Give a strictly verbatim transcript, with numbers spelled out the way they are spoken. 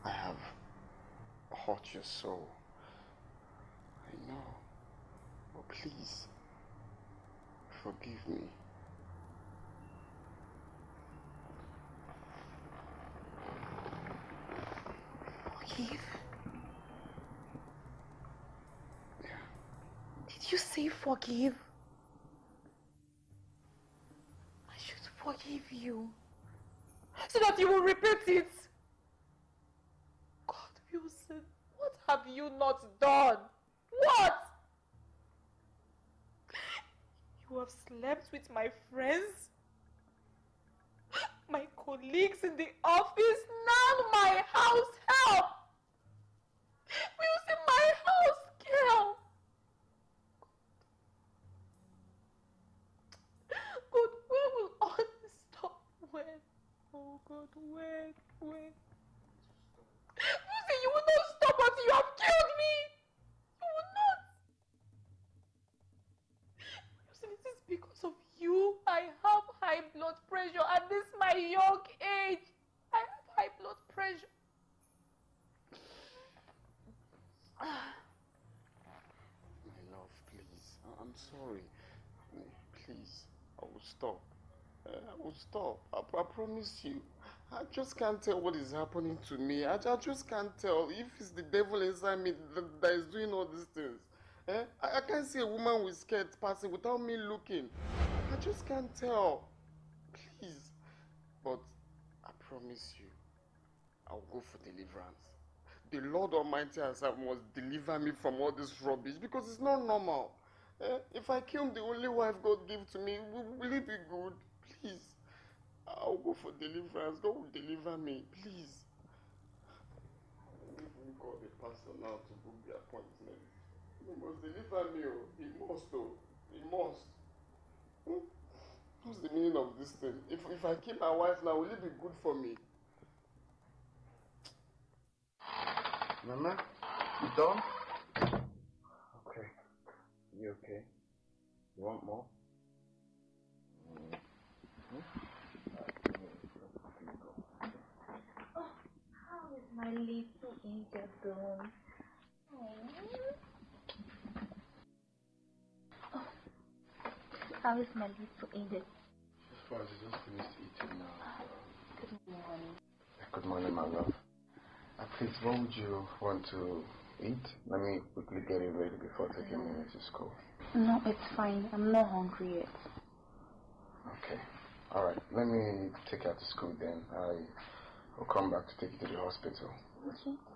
I have hurt your soul. I know. But please, forgive me. Forgive? Yeah. Did you say forgive? I should forgive you. So that you will repeat it. God, Wilson, what have you not done? What? You have slept with my friends, my colleagues in the office, now my house help. Wilson, my house girl. God, when will all this stop? When? Oh God, when? When? Wilson, you will not stop until you have killed me! You will not! Wilson, it is because of you I have high blood pressure at this my young age. I have high blood pressure. My love, please. I'm sorry. Please, I will stop. I will stop. I, I promise you. I just can't tell what is happening to me. I, I just can't tell if it's the devil inside me that, that is doing all these things. Eh? I, I can't see a woman with skirt passing without me looking. I just can't tell. Please. But I promise you, I'll go for deliverance. The Lord Almighty himself must deliver me from all this rubbish because it's not normal. Eh? If I kill the only wife God gave to me, will, will it be good? Please. I'll go for deliverance. God will deliver me. Please. I'll even call the pastor now to book the appointment. He must deliver me. Oh. He must. Oh. He must. Hmm? What's the meaning of this thing? If, if I kill my wife now, will it be good for me? Mama, you done? Okay. You okay? You want more? Mm-hmm. Oh, how is my little angel doing? Oh, how is my little angel? She's fine. She just finished eating now. Good morning. Good morning, my love. Uh, please, what would you want to eat? Let me quickly get it ready before taking no. me to school. No, it's fine. I'm not hungry yet. Okay. Alright, let me take you out to school then. I will come back to take you to the hospital. Okay.